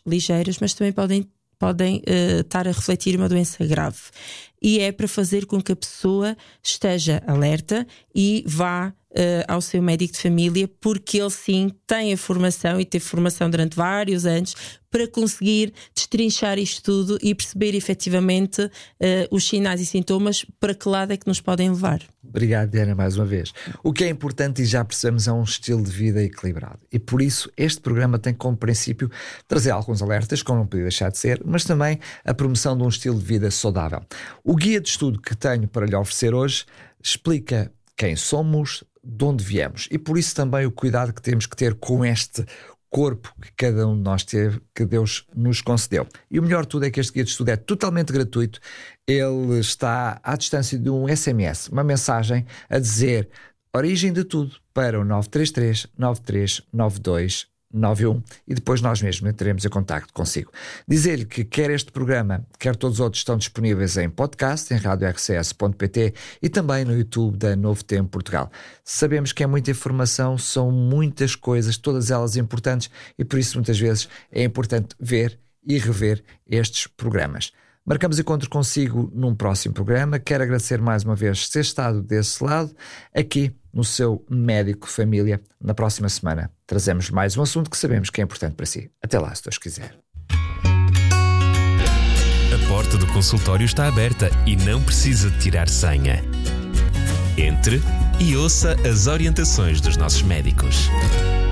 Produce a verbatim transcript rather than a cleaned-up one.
ligeiros, mas também podem, podem uh, estar a refletir uma doença grave. E é para fazer com que a pessoa esteja alerta e vá uh, ao seu médico de família, porque ele sim tem a formação e teve formação durante vários anos para conseguir destrinchar isto tudo e perceber efetivamente uh, os sinais e sintomas, para que lado é que nos podem levar. Obrigado, Diana, mais uma vez. O que é importante, e já percebemos, é um estilo de vida equilibrado. E por isso este programa tem como princípio trazer alguns alertas, como não podia deixar de ser, mas também a promoção de um estilo de vida saudável. O guia de estudo que tenho para lhe oferecer hoje explica quem somos, de onde viemos, e por isso também o cuidado que temos que ter com este corpo que cada um de nós teve, que Deus nos concedeu. E o melhor de tudo é que este guia de estudo é totalmente gratuito. Ele está à distância de um S M S, uma mensagem a dizer origem de tudo para o nove três três, nove três nove dois, nove um, e depois nós mesmos entraremos em contacto consigo. Dizer-lhe que quer este programa, quer todos os outros, estão disponíveis em podcast, em rádio r c s ponto p t e também no YouTube da Novo Tempo Portugal. Sabemos que é muita informação, são muitas coisas, todas elas importantes, e por isso muitas vezes é importante ver e rever estes programas. Marcamos encontro consigo num próximo programa. Quero agradecer mais uma vez ter estado desse lado, aqui no seu Médico Família. Na próxima semana trazemos mais um assunto que sabemos que é importante para si. Até lá, se Deus quiser. A porta do consultório está aberta e não precisa de tirar senha. Entre e ouça as orientações dos nossos médicos.